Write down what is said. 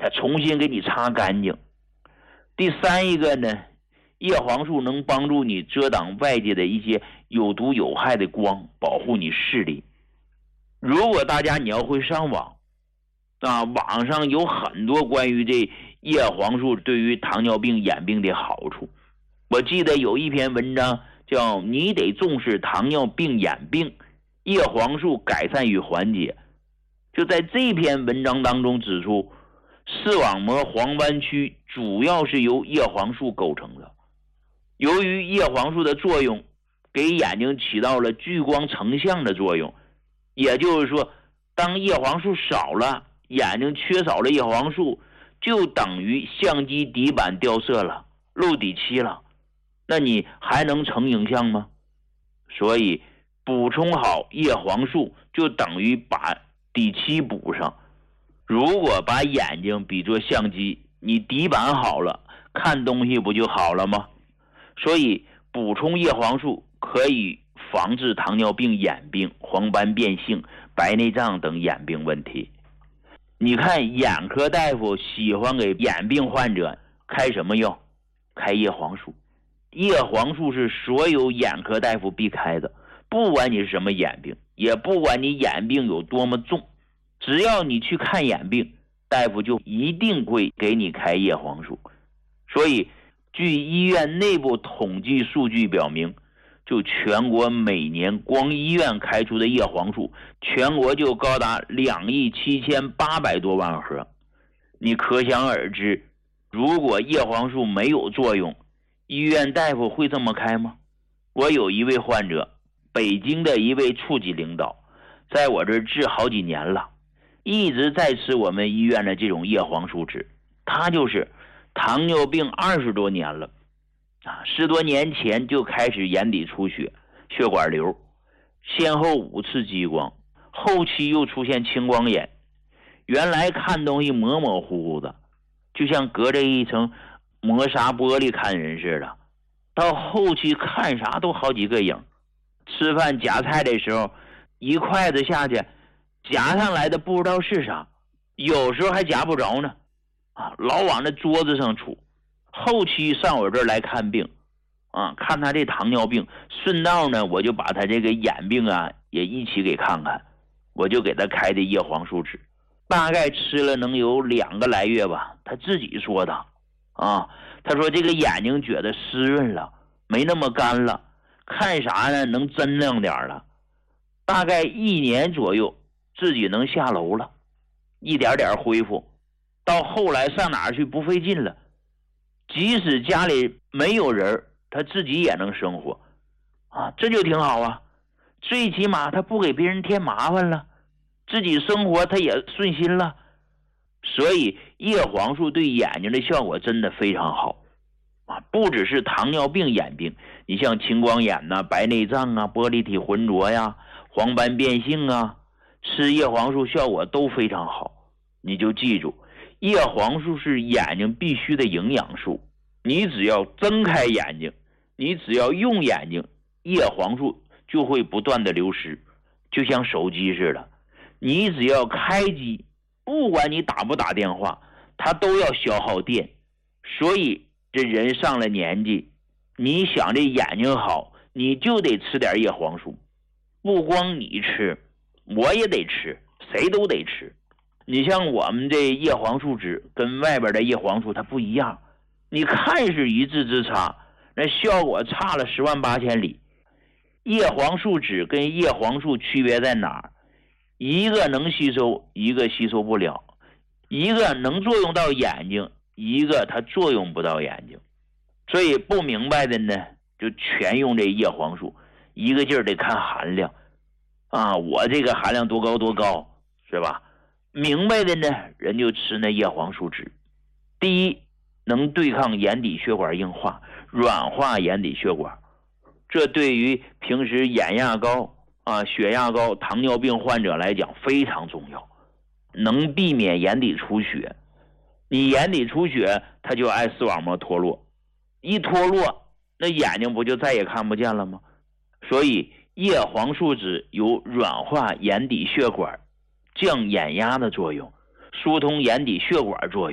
它重新给你擦干净。第三一个呢，叶黄素能帮助你遮挡外界的一些有毒有害的光，保护你视力。如果大家你要会上网网上有很多关于这叶黄素对于糖尿病眼病的好处。我记得有一篇文章叫你得重视糖尿病眼病，叶黄素改善与缓解。就在这篇文章当中指出，视网膜黄斑区主要是由叶黄素构成的。由于叶黄素的作用给眼睛起到了聚光成像的作用，也就是说当叶黄素少了，眼睛缺少了叶黄素，就等于相机底板掉色了，漏底漆了，那你还能成影像吗？所以补充好叶黄素就等于把底漆补上。如果把眼睛比作相机，你底板好了，看东西不就好了吗？所以补充叶黄素可以防治糖尿病眼病、黄斑变性、白内障等眼病问题。你看眼科大夫喜欢给眼病患者开什么药？开叶黄素。叶黄素是所有眼科大夫必开的，不管你是什么眼病，也不管你眼病有多么重，只要你去看眼病，大夫就一定会给你开叶黄素。所以据医院内部统计数据表明，就全国每年光医院开出的叶黄素，全国就高达2亿7800多万盒。你可想而知，如果叶黄素没有作用，医院大夫会这么开吗？我有一位患者，北京的一位处级领导，在我这儿治好几年了，一直在吃我们医院的这种叶黄素酯。他就是糖尿病20多年了，10多年前就开始眼底出血、血管瘤，先后5次激光，后期又出现青光眼。原来看东西模模糊糊的，就像隔着一层磨砂玻璃看人似的，到后期看啥都好几个影。吃饭夹菜的时候，一筷子下去，夹上来的不知道是啥，有时候还夹不着呢老往那桌子上杵。后期上我这儿来看病看他这糖尿病，顺道呢我就把他这个眼病也一起给看看，我就给他开的叶黄素酯，大概吃了能有2个来月吧。他自己说的他说这个眼睛觉得湿润了，没那么干了，看啥呢能真亮点了。大概1年左右自己能下楼了，一点点恢复，到后来上哪儿去不费劲了，即使家里没有人，他自己也能生活这就挺好啊。最起码他不给别人添麻烦了，自己生活他也顺心了。所以叶黄素对眼睛的效果真的非常好不只是糖尿病眼病，你像青光眼白内障玻璃体浑浊黄斑变性吃叶黄素效果都非常好。你就记住，叶黄素是眼睛必须的营养素，你只要睁开眼睛，你只要用眼睛，叶黄素就会不断的流失，就像手机似的，你只要开机，不管你打不打电话，它都要消耗电。所以这人上了年纪，你想这眼睛好，你就得吃点叶黄素。不光你吃，我也得吃，谁都得吃。你像我们这叶黄素酯跟外边的叶黄素它不一样，你看是一字之差，那效果差了10万8千里。叶黄素酯跟叶黄素区别在哪儿？一个能吸收，一个吸收不了，一个能作用到眼睛，一个它作用不到眼睛。所以不明白的呢，就全用这叶黄素，一个劲儿得看含量我这个含量多高多高，是吧？明白的呢，人就吃那叶黄素酯。第一，能对抗眼底血管硬化，软化眼底血管，这对于平时眼压高血压高、糖尿病患者来讲非常重要，能避免眼底出血。你眼底出血，它就爱视网膜脱落，一脱落，那眼睛不就再也看不见了吗？所以叶黄素酯有软化眼底血管、降眼压的作用，疏通眼底血管作用。